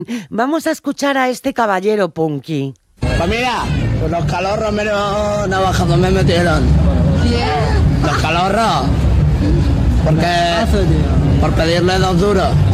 Vamos a escuchar a este caballero, Punky. Pues mira, pues los calorros menos navajados me metieron. ¿Los calorros? Porque por pedirle 2 duros.